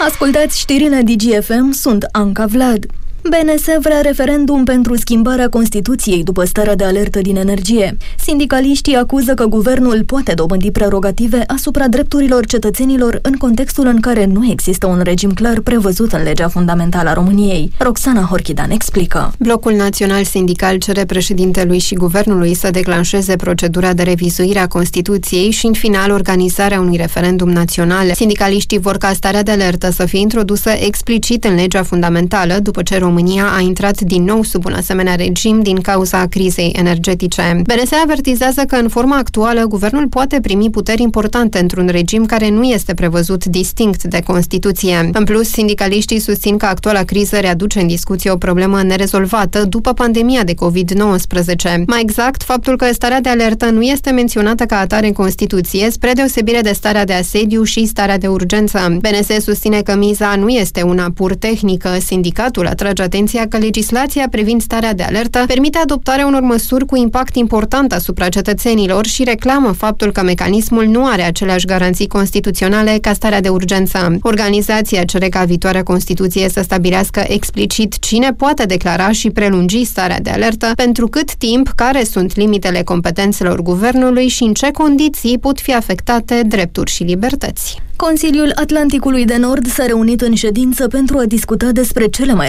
Ascultați știrile DGFM, sunt Anca Vlad. BNS vrea referendum pentru schimbarea Constituției după starea de alertă din energie. Sindicaliștii acuză că guvernul poate dobândi prerogative asupra drepturilor cetățenilor în contextul în care nu există un regim clar prevăzut în legea fundamentală a României. Roxana Horchidan explică. Blocul Național Sindical cere președintelui și guvernului să declanșeze procedura de revizuire a Constituției și, în final, organizarea unui referendum național. Sindicaliștii vor ca starea de alertă să fie introdusă explicit în legea fundamentală, după ce România a intrat din nou sub un asemenea regim din cauza crizei energetice. BNS avertizează că în forma actuală guvernul poate primi puteri importante într-un regim care nu este prevăzut distinct de Constituție. În plus, sindicaliștii susțin că actuala criză readuce în discuție o problemă nerezolvată după pandemia de COVID-19. Mai exact, faptul că starea de alertă nu este menționată ca atare în Constituție, spre deosebire de starea de asediu și starea de urgență. BNS susține că miza nu este una pur tehnică. Sindicatul atrage atenția că legislația privind starea de alertă permite adoptarea unor măsuri cu impact important asupra cetățenilor și reclamă faptul că mecanismul nu are aceleași garanții constituționale ca starea de urgență. Organizația cere ca viitoarea Constituție să stabilească explicit cine poate declara și prelungi starea de alertă, pentru cât timp, care sunt limitele competențelor guvernului și în ce condiții pot fi afectate drepturi și libertăți. Consiliul Atlanticului de Nord s-a reunit în ședință pentru a discuta despre cele mai